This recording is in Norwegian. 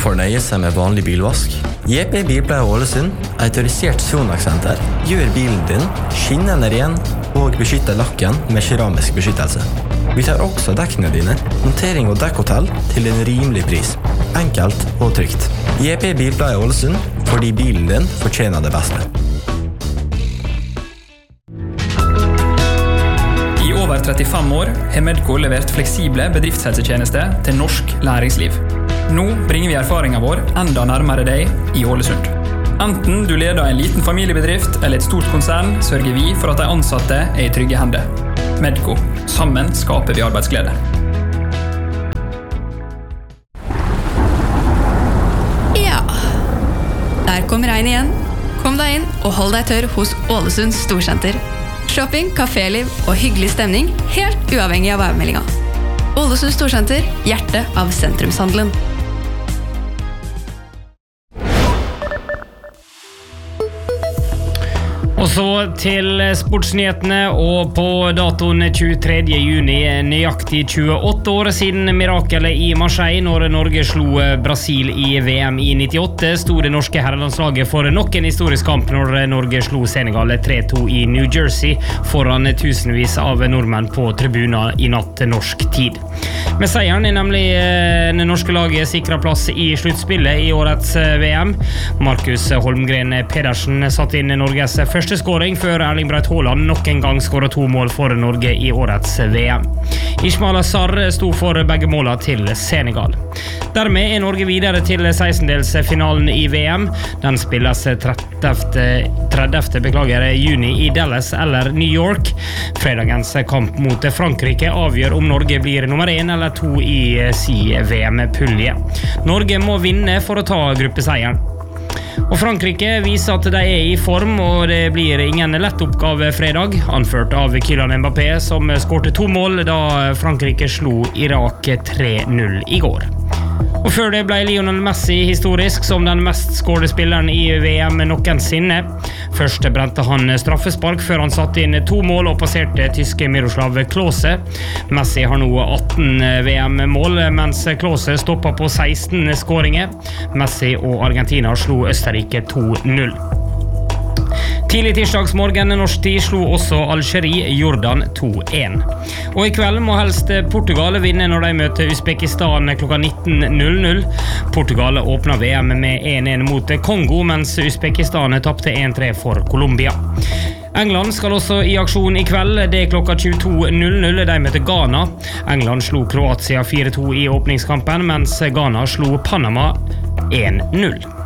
fornøye seg med vanlig bilvask? JP Bilpleie Ålesund, autorisert Sonax-senter, gjør bilen din skinnende ren og beskytter lakken med keramisk beskyttelse. Vi tar også dekkene dine, montering og dekkhotell til en rimelig pris. Enkelt og trygt. JP Bilpleie Ålesund, fordi bilen din fortjener det beste. I over 35 år har Medco levert fleksible bedriftshelsetjenester til norsk næringsliv. Nå bringer vi erfaringen vår enda nærmere deg i Ålesund. Enten du leder en liten familiebedrift eller et stort konsern, sørger vi for at de ansatte er i trygge hender. Medco. Sammen skaper vi arbeidsglede. Ja, der kom regn igjen. Kom deg inn og hold deg tørr hos Ålesund Storsenter. Shopping, kaféliv og hyggelig stemning, helt uavhengig av værmeldingen. Ålesund Storsenter, hjertet av sentrumshandelen. Og så til sportsnyhetene, og på datoen 23. juni, nøyaktig 28 år siden mirakelet i Marseille, når Norge slo Brasil i VM i 98, sto det norske herrelandslaget for nok en historisk kamp når Norge slo Senegal 3-2 i New Jersey, foran tusenvis av nordmenn på tribuner i natt norsk tid. Med seieren er nemlig det norske laget sikret plass i sluttspillet i årets VM. Markus Holmgren Pedersen satt inn Norges første skåring før Erling Braut Haaland nok en gang skåret 2 mål for Norge i årets VM. Ismail Assar sto for begge målene til Senegal. Dermed er Norge videre til 16-delsfinalen i VM. Den spilles 30. juni i Dallas eller New York. Fredagens kamp mot Frankrike avgjør om Norge blir nummer 1 eller 2 i si VM-pulje. Norge må vinne for å ta gruppeseieren. Og Frankrike viser at de er i form, og det blir ingen lett oppgave fredag, anført av Kylian Mbappé, som skårte 2 mål da Frankrike slo Irak 3-0 i går. Og før det ble Lionel Messi historisk som den mest skårede spilleren i VM noensinne. Først brente han straffespark før han satte inn 2 mål og passerte tyske Miroslav Klose. Messi har nå 18 VM-mål, mens Klose stoppet på 16 skåringer. Messi og Argentina slo Østerrike 2-0. Tidlig tirsdagsmorgen norsk tid slo også Algerie Jordan 2-1. Og i kveld må helst Portugal vinne når de møter Uzbekistan klokka 19.00. Portugal åpner VM med 1-1 mot Kongo, mens Uzbekistan tappte 1-3 for Colombia. England skal også i aksjon i kveld. Det er klokka 22.00. De møter Ghana. England slo Kroatia 4-2 i åpningskampen, mens Ghana slo Panama 1-0.